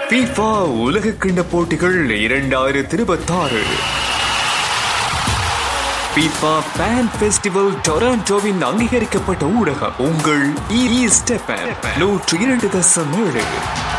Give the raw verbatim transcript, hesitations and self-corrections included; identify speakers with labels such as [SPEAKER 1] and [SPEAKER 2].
[SPEAKER 1] FIFA உலக கிண்ண போட்டிகள் இரண்டாயிரத்தி இருபத்தாறு FIFA Fan Festival டொராண்டோவின் அங்கீகரிக்கப்பட்ட ஊடகம் உங்கள் ஈஸ்ட் எஃப்எம் நூற்று இரண்டு தசம் ஏழு.